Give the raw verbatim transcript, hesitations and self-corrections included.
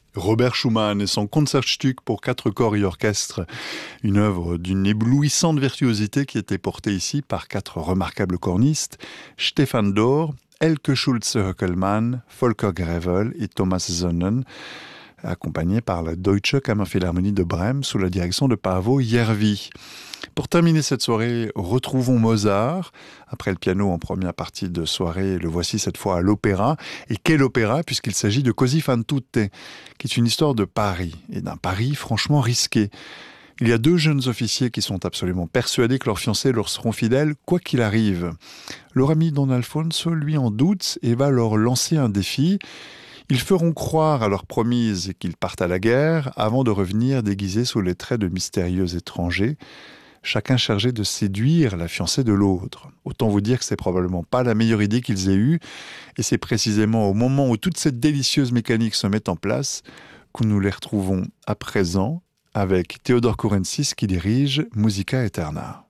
Robert Schumann et son Concertstück pour quatre corps et orchestre, une œuvre d'une éblouissante virtuosité qui était portée ici par quatre remarquables cornistes, Stefan Dor, Elke Schulze-Höckelmann, Volker Grevel et Thomas Zonnen, accompagnés par la Deutsche Kammerphilharmonie de Brême sous la direction de Paavo Järvi. Pour terminer cette soirée, retrouvons Mozart. Après le piano en première partie de soirée, le voici cette fois à l'opéra. Et quel opéra, puisqu'il s'agit de Così fan tutte, qui est une histoire de Paris, et d'un Paris franchement risqué. Il y a deux jeunes officiers qui sont absolument persuadés que leurs fiancés leur seront fidèles, quoi qu'il arrive. Leur ami Don Alfonso, lui, en doute et va leur lancer un défi. Ils feront croire à leur promise qu'ils partent à la guerre avant de revenir déguisés sous les traits de mystérieux étrangers, chacun chargé de séduire la fiancée de l'autre. Autant vous dire que c'est probablement pas la meilleure idée qu'ils aient eue, et c'est précisément au moment où toute cette délicieuse mécanique se met en place que nous les retrouvons à présent avec Theodor Courensis qui dirige Musica Eterna.